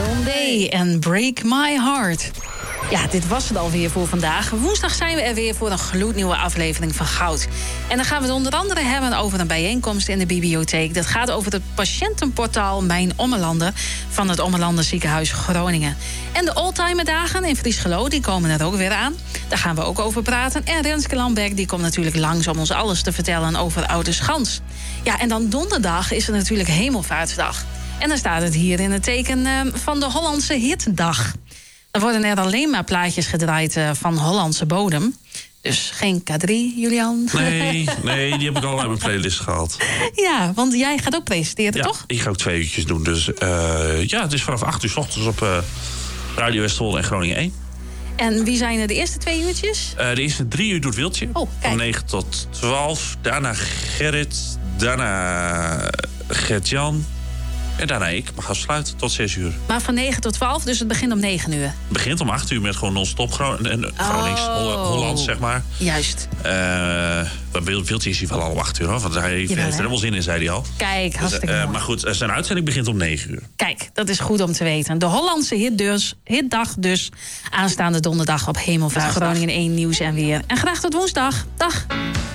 Day en Break My Heart. Ja, dit was het alweer voor vandaag. Woensdag zijn we er weer voor een gloednieuwe aflevering van Goud. En dan gaan we het onder andere hebben over een bijeenkomst in de bibliotheek. Dat gaat over het patiëntenportaal Mijn Ommelanden van het Ommelander Ziekenhuis Groningen. En de oldtimerdagen in Friesgelo, die komen er ook weer aan. Daar gaan we ook over praten. En Renske Lamberg, die komt natuurlijk langs om ons alles te vertellen over Oude Schans. Ja, en dan donderdag is er natuurlijk Hemelvaartsdag. En dan staat het hier in het teken van de Hollandse Hitdag. Er worden er alleen maar plaatjes gedraaid van Hollandse bodem. Dus geen K3, Julian? Nee, die heb ik al uit mijn playlist gehad. Ja, want jij gaat ook presenteren, toch? Ik ga ook 2 uurtjes doen. Dus het is vanaf 8 uur 's ochtends op Radio Westholte en Groningen 1. En wie zijn er de eerste 2 uurtjes? De eerste 3 uur doet Wiltje. Oh, van 9 tot 12. Daarna Gerrit. Daarna Gert-Jan. En daarna ik mag afsluiten tot 6 uur. Maar van 9 tot 12, dus het begint om 9 uur? Het begint om 8 uur met gewoon non-stop Gronings, Hollands, zeg maar. Juist. Wiltje is hier wel al om 8 uur, hoor. Want hij heeft er helemaal zin in, zei hij al. Kijk, hartstikke mooi. Maar goed, zijn uitzending begint om 9 uur. Kijk, dat is goed om te weten. De Hollandse hitdag dus. Aanstaande donderdag op Hemelvaart Groningen 1 Nieuws en Weer. En graag tot woensdag. Dag.